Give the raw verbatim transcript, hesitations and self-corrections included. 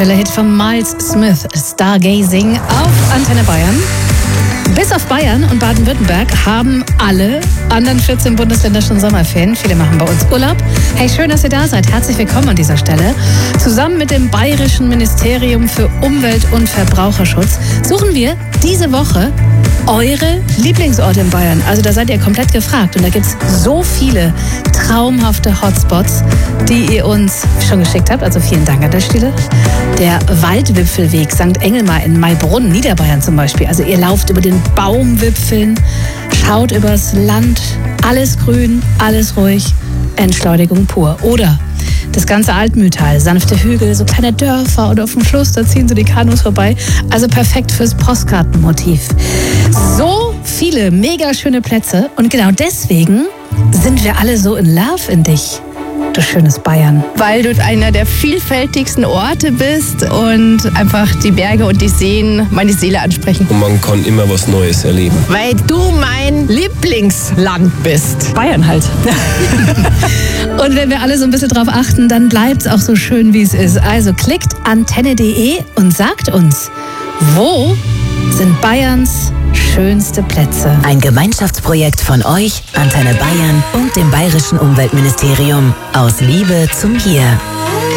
aktueller Hit von Miles Smith, Stargazing auf Antenne Bayern. Bis auf Bayern und Baden-Württemberg haben alle anderen vierzehn Bundesländer schon Sommerferien. Viele machen bei uns Urlaub. Hey, schön, dass ihr da seid. Herzlich willkommen an dieser Stelle. Zusammen mit dem Bayerischen Ministerium für Umwelt und Verbraucherschutz suchen wir diese Woche eure Lieblingsorte in Bayern. Also da seid ihr komplett gefragt. Und da gibt es so viele traumhafte Hotspots, die ihr uns schon geschickt habt. Also vielen Dank an der Stelle. Der Waldwipfelweg Sankt Engelmar in Maibronn, Niederbayern zum Beispiel. Also ihr lauft über den Baumwipfeln, schaut übers Land, alles grün, alles ruhig, Entschleunigung pur. Oder das ganze Altmühltal, sanfte Hügel, so kleine Dörfer und auf dem Fluss, da ziehen so die Kanus vorbei. Also perfekt fürs Postkartenmotiv. So viele mega schöne Plätze und genau deswegen sind wir alle so in love in dich, du schönes Bayern. Weil du einer der vielfältigsten Orte bist und einfach die Berge und die Seen meine Seele ansprechen. Und man kann immer was Neues erleben. Weil du mein Lieblingsland bist. Bayern halt. Und wenn wir alle so ein bisschen drauf achten, dann bleibt es auch so schön, wie es ist. Also klickt antenne punkt de und sagt uns, wo sind Bayerns schönste Plätze? Ein Gemeinschaftsprojekt von euch, Antenne Bayern und dem Bayerischen Umweltministerium. Aus Liebe zum Hier.